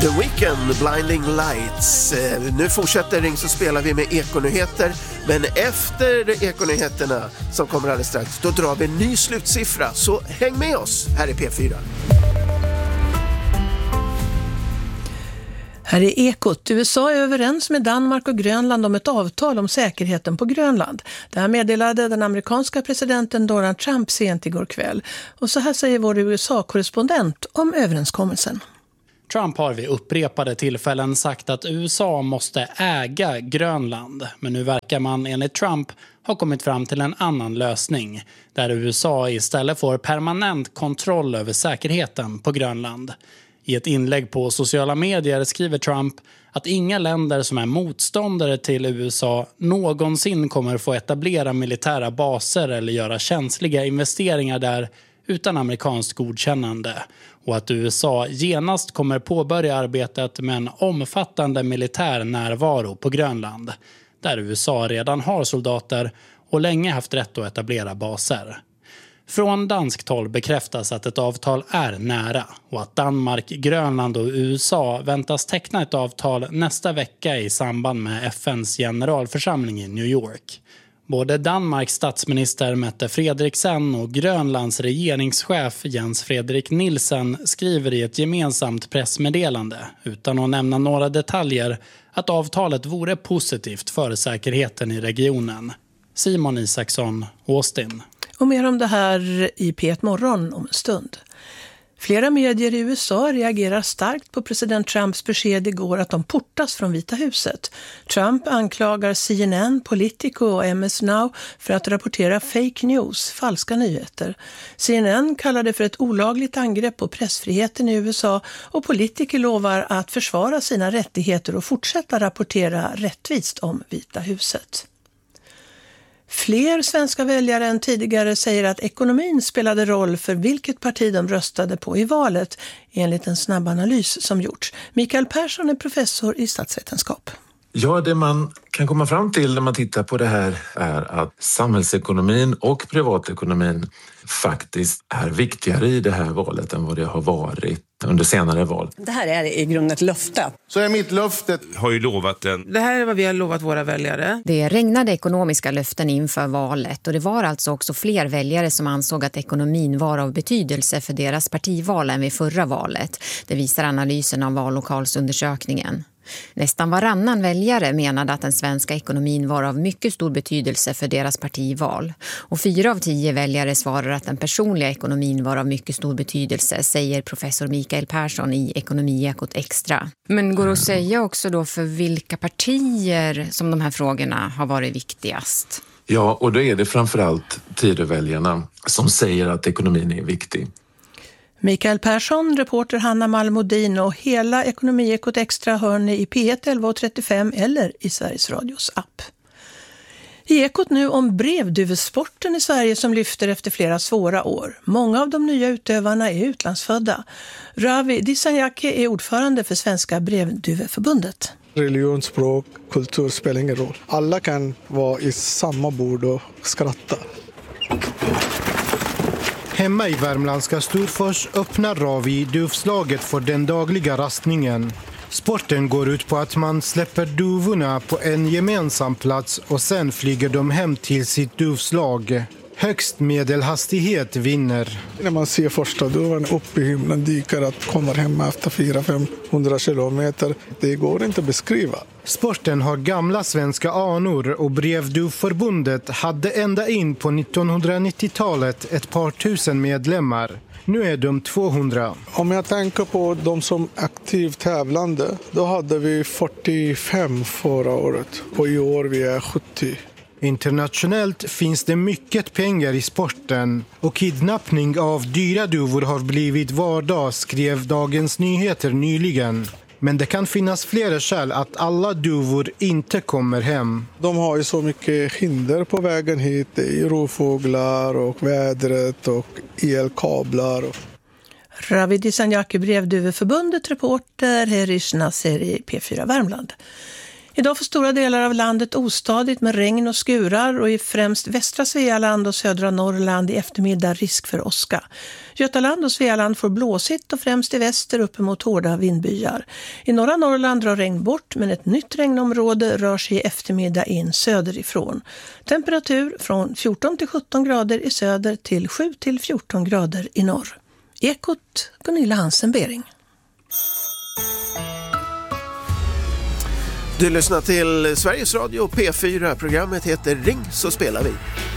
The Weeknd, Blinding Lights. Nu fortsätter Ring så spelar vi med ekonyheter. Men efter ekonyheterna som kommer alldeles strax, då drar vi en ny slutsiffra. Så häng med oss här i P4. Här är Ekot. USA är överens med Danmark och Grönland om ett avtal om säkerheten på Grönland. Det här meddelade den amerikanska presidenten Donald Trump sent igår kväll. Och så här säger vår USA-korrespondent om överenskommelsen. Trump har vid upprepade tillfällen sagt att USA måste äga Grönland. Men nu verkar man enligt Trump ha kommit fram till en annan lösning. Där USA istället får permanent kontroll över säkerheten på Grönland. I ett inlägg på sociala medier skriver Trump att inga länder som är motståndare till USA någonsin kommer få etablera militära baser eller göra känsliga investeringar där utan amerikanskt godkännande. Och att USA genast kommer påbörja arbetet med en omfattande militär närvaro på Grönland. Där USA redan har soldater och länge haft rätt att etablera baser. Från danskt håll bekräftas att ett avtal är nära och att Danmark, Grönland och USA väntas teckna ett avtal nästa vecka i samband med FNs generalförsamling i New York. Både Danmarks statsminister Mette Frederiksen och Grönlands regeringschef Jens Frederik Nielsen skriver i ett gemensamt pressmeddelande, utan att nämna några detaljer, att avtalet vore positivt för säkerheten i regionen. Simon Isaksson, Austin. Och mer om det här i P1 Morgon om en stund. Flera medier i USA reagerar starkt på president Trumps besked igår att de portas från Vita huset. Trump anklagar CNN, Politico och MS Now för att rapportera fake news, falska nyheter. CNN kallar det för ett olagligt angrepp på pressfriheten i USA och Politico lovar att försvara sina rättigheter och fortsätta rapportera rättvist om Vita huset. Fler svenska väljare än tidigare säger att ekonomin spelade roll för vilket parti de röstade på i valet, enligt en snabb analys som gjorts. Mikael Persson är professor i statsvetenskap. Ja, det man kan komma fram till när man tittar på det här är att samhällsekonomin och privatekonomin faktiskt är viktigare i det här valet än vad det har varit under senare val. Det här är i grunden ett löfte. Så är mitt löfte. Har ju lovat den. Det här är vad vi har lovat våra väljare. Det regnade ekonomiska löften inför valet och det var alltså också fler väljare som ansåg att ekonomin var av betydelse för deras partival än vid förra valet. Det visar analysen av vallokalsundersökningen. Nästan varannan väljare menade att den svenska ekonomin var av mycket stor betydelse för deras partival. Och 4 av 10 väljare svarar att den personliga ekonomin var av mycket stor betydelse, säger professor Mikael Persson i Ekonomiekot Extra. Men går det att säga också då för vilka partier som de här frågorna har varit viktigast? Ja, och då är det framförallt Tidöväljarna som säger att ekonomin är viktig. Mikael Persson, reporter Hanna Malmodin och hela Ekonomiekot Extra hör ni i P1 11:35 eller i Sveriges Radios app. I Ekot nu om brevduvesporten i Sverige som lyfter efter flera svåra år. Många av de nya utövarna är utlandsfödda. Ravi Dissanjaki är ordförande för Svenska brevduveförbundet. Religion, språk, kultur spelar ingen roll. Alla kan vara i samma bord och skratta. Hemma i värmländska Storfors öppnar Ravi duvslaget för den dagliga rastningen. Sporten går ut på att man släpper duvorna på en gemensam plats och sen flyger de hem till sitt duvslag. Högst medelhastighet vinner. När man ser första duvan upp i himlen dyker att komma hem efter 400-500 kilometer. Det går inte att beskriva. Sporten har gamla svenska anor och Brevduvförbundet hade ända in på 1990-talet ett par tusen medlemmar. Nu är de 200. Om jag tänker på de som aktivt tävlande, då hade vi 45 förra året och i år vi är 70. Internationellt finns det mycket pengar i sporten och kidnappning av dyra duvor har blivit vardag, skrev Dagens Nyheter nyligen. Men det kan finnas flera skäl att alla duvor inte kommer hem. De har ju så mycket hinder på vägen hit. Det är rovfåglar och vädret och elkablar. Ravi Dissanjaki, Brevduveförbundet, reporter Herish Nasser i P4 Värmland. Idag får stora delar av landet ostadigt med regn och skurar och i främst västra Svealand och södra Norrland i eftermiddag risk för åska. Götaland och Svealand får blåsigt och främst i väster uppemot hårda vindbyar. I norra Norrland drar regn bort men ett nytt regnområde rör sig i eftermiddag in söderifrån. Temperatur från 14 till 17 grader i söder till 7 till 14 grader i norr. Ekot Gunilla Hansen-Bering. Du lyssnar till Sveriges Radio P4. Programmet heter Ring så spelar vi.